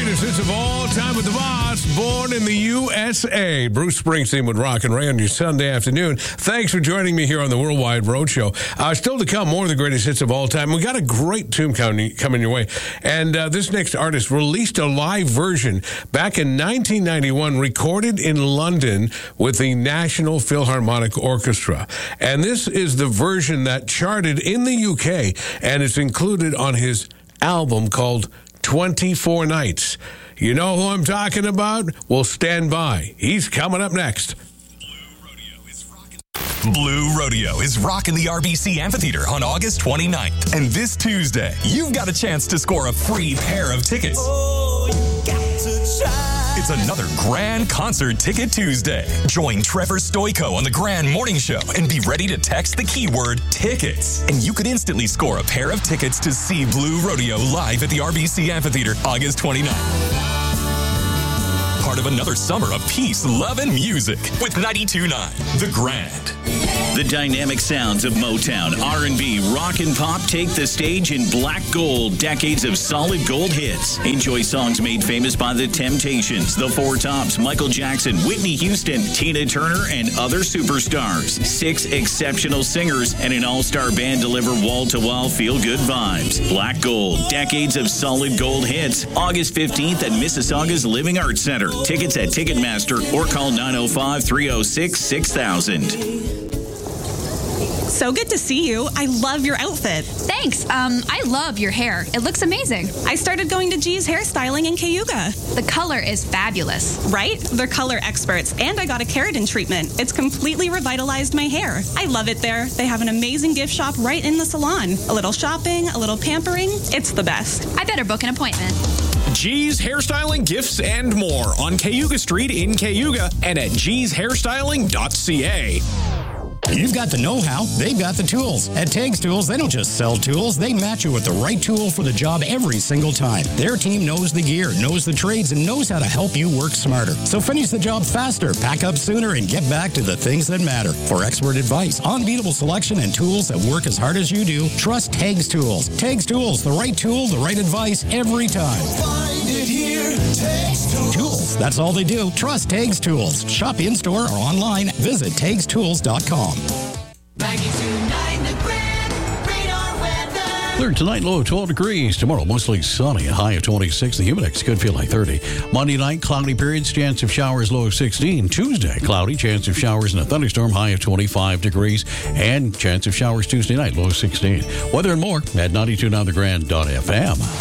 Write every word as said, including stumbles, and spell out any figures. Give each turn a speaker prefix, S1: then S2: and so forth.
S1: greatest hits of all time with the boss, born in the U S A. Bruce Springsteen with Rock and Ray on your Sunday afternoon. Thanks for joining me here on the Worldwide Roadshow. Uh, still to come, more of the greatest hits of all time. We got a great tune coming, coming your way. And uh, this next artist released a live version back in nineteen ninety-one, recorded in London with the National Philharmonic Orchestra. And this is the version that charted in the U K, and it's included on his album called twenty-four nights. You know who I'm talking about? Well, stand by. He's coming up next.
S2: Blue Rodeo is rocking the R B C Amphitheater on August twenty-ninth. And this Tuesday, you've got a chance to score a free pair of tickets. Oh, you got to try. It's another Grand Concert Ticket Tuesday. Join Trevor Stoico on the Grand Morning Show and be ready to text the keyword tickets. And you could instantly score a pair of tickets to see Blue Rodeo live at the R B C Amphitheater August twenty-ninth. Part of another summer of peace, love, and music with ninety-two point nine The Grand.
S3: The dynamic sounds of Motown, R and B, rock, and pop take the stage in Black Gold, decades of solid gold hits. Enjoy songs made famous by The Temptations, The Four Tops, Michael Jackson, Whitney Houston, Tina Turner, and other superstars. Six exceptional singers and an all-star band deliver wall-to-wall feel-good vibes. Black Gold, decades of solid gold hits. August fifteenth at Mississauga's Living Arts Center. Tickets at Ticketmaster or call nine oh five, three oh six, six thousand.
S4: So good to see you. I love your outfit.
S5: Thanks. Um, I love your hair. It looks amazing.
S4: I started going to G's Hairstyling in Cayuga.
S5: The color is fabulous.
S4: Right? They're color experts. And I got a keratin treatment. It's completely revitalized my hair. I love it there. They have an amazing gift shop right in the salon. A little shopping, a little pampering. It's the best.
S5: I better book an appointment.
S6: G's Hairstyling, Gifts, and more on Cayuga Street in Cayuga and at gees hairstyling dot c a.
S7: You've got the know-how, they've got the tools. At Tags Tools, they don't just sell tools, they match you with the right tool for the job every single time. Their team knows the gear, knows the trades, and knows how to help you work smarter. So finish the job faster, pack up sooner, and get back to the things that matter. For expert advice, unbeatable selection, and tools that work as hard as you do, trust Tags Tools. Tags Tools, the right tool, the right advice, every time. Find it here, Tags Tools. Tools, that's all they do. Trust Tags Tools. Shop in-store or online. Visit tags tools dot com.
S8: Clear tonight, low of twelve degrees. Tomorrow, mostly sunny, a high of twenty-six. The humidex could feel like thirty. Monday night, cloudy periods, chance of showers, low of sixteen. Tuesday, cloudy, chance of showers and a thunderstorm, high of twenty-five degrees. And chance of showers Tuesday night, low of sixteen. Weather and more at ninety-two point nine the grand dot f m.